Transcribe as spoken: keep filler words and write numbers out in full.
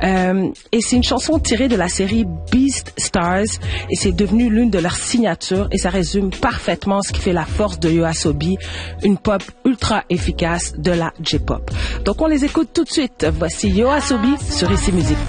Euh, et c'est une chanson tirée de la série Beast Stars et c'est devenu l'une de leurs signatures et ça résume parfaitement ce qui fait la force de YOASOBI, une pop ultra efficace de la J-pop. Donc on les écoute tout de suite. Voici YOASOBI sur Ici Musique.